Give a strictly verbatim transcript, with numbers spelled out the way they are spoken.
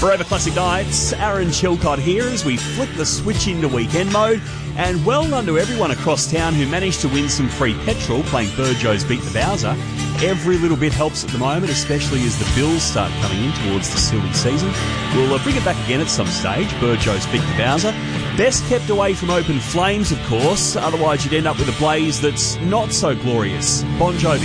Forever Classic Nights, Aaron Chilcott here as we flick the switch into weekend mode. And well done to everyone across town who managed to win some free petrol playing Burjo's Beat the Bowser. Every little bit helps at the moment, especially as the bills start coming in towards the silly season. We'll uh, bring it back again at some stage, Burjo's Beat the Bowser. Best kept away from open flames, of course, otherwise you'd end up with a blaze that's not so glorious. Bon Jovi.